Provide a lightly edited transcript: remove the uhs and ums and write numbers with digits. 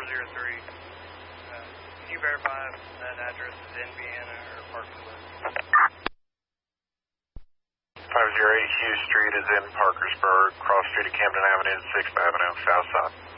Can you verify if that address is in Vienna or Parkersburg? 508 Hughes Street is in Parkersburg, cross street of Camden Avenue and 6th Avenue, south side.